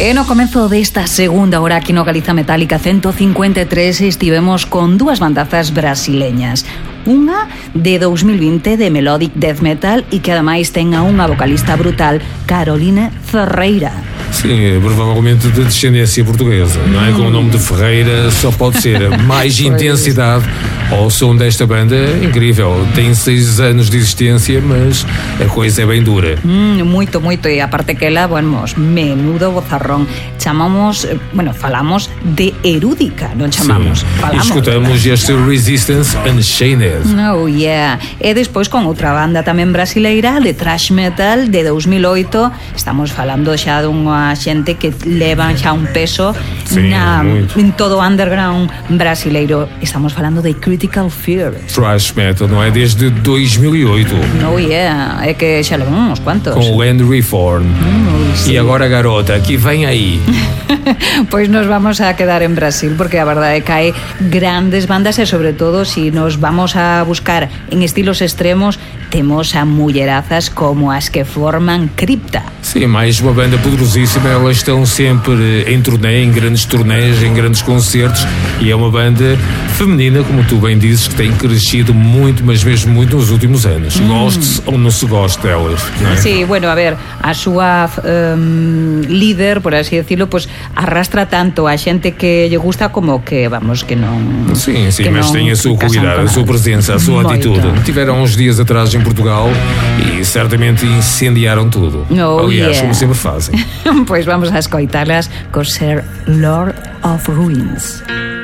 E no comezo desta segunda hora aquí no Galiza Metálica 153 estivemos con dúas bandazas brasileñas. Unha de 2020 de melodic death metal e que ademais ten a unha vocalista brutal, Carolina Ferreira. Sim, provavelmente de descendência portuguesa, não é? Com o nome de Ferreira só pode ser mais intensidade ao som desta banda. Incrível, tem 6 anos de existência, mas a coisa é bem dura. Moito, e aparte que ela, menudo vozarrón. Chamamos, falamos de Erúdica, non chamamos? Sim, escutamos este Resistance Unchained. Oh yeah. E despois con outra banda tamén brasileira de thrash metal de 2008. Estamos falando xa dunha xente que levan xa un peso en todo o underground brasileiro. Estamos falando de Critical Fear. Thrash metal, non é? Desde 2008. Oh yeah, é que xa levamos uns cuantos. Com Land Reform. E agora, garota, que vem aí. Pois nos vamos a quedar en Brasil, porque a verdade é que hai grandes bandas e sobre todo si nos vamos a buscar en estilos extremos, temos a mullerazas como as que forman Cripta. Sim, mais uma banda poderosíssima. Elas estão sempre em turnê, em grandes turnês, em grandes concertos, e é uma banda feminina, como tu bem dizes, que tem crescido muito, mas mesmo muito nos últimos anos. Goste-se ou não se goste delas, não é? Sí, a ver, a súa líder, por así decirlo, pues arrastra tanto a xente que lle gusta como que, que non... Sim, que mas non tem a sua qualidade, a sua presença, a sua atitude. Tiveram uns dias atrás em Portugal e certamente incendiaram tudo. Aliás, como sempre fazem. Pois vamos a escoitalas co ser Lord of Ruins.